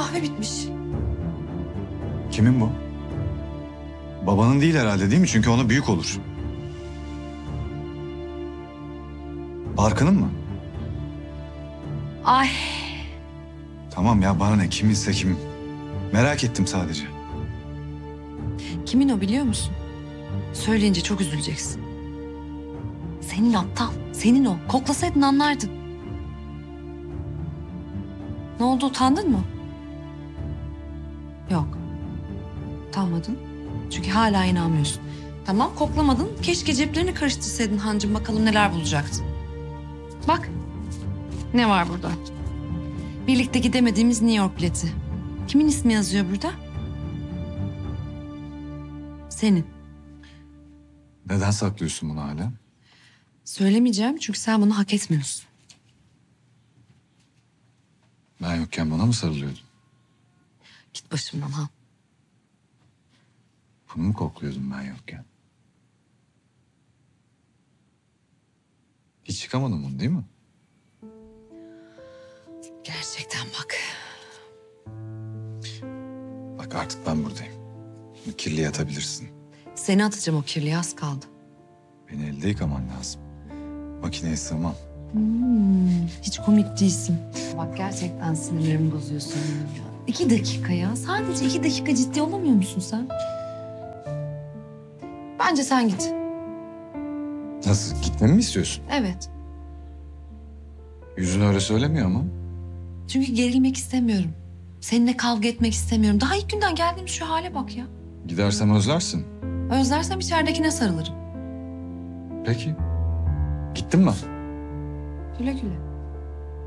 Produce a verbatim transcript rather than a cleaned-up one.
kahve bitmiş. Kimin bu? Babanın değil herhalde, değil mi? Çünkü ona büyük olur. Barkın'ın mı? Ay. Tamam ya, bana ne, kiminse kim. Merak ettim sadece. Kimin o biliyor musun? Söyleyince çok üzüleceksin. Senin aptal. Senin o. Koklasaydın anlardın. Ne oldu, utandın mı? Yok. Utanmadın. Çünkü hala inanmıyorsun. Tamam, koklamadın. Keşke ceplerini karıştırsaydın hancım. Bakalım neler bulacaktın. Bak. Ne var burada? Birlikte gidemediğimiz New York bileti. Kimin ismi yazıyor burada? Senin. Neden saklıyorsun bunu hala? Söylemeyeceğim çünkü sen bunu hak etmiyorsun. Ben yokken bana mı sarılıyordun? Git başımdan ha. Bunu mu kokluyordun ben yokken? Hiç yıkamadın bunu, değil mi? Gerçekten bak. Bak, artık ben buradayım. Kirli yatabilirsin. Seni atacağım o kirliye, az kaldı. Beni elde yıkaman lazım. Makineye sığmam. Hmm, hiç komik değilsin. Bak gerçekten sinirlerimi bozuyorsun ya. İki dakika ya. Sadece iki dakika ciddi olamıyor musun sen? Bence sen git. Nasıl, gitmemi mi istiyorsun? Evet. Yüzün öyle söylemiyor ama. Çünkü gerilmek istemiyorum. Seninle kavga etmek istemiyorum. Daha ilk günden geldiğim şu hale bak ya. Gidersem özlersin. Özlersem içeridekine sarılırım. Peki. Gittin mi? Güle güle.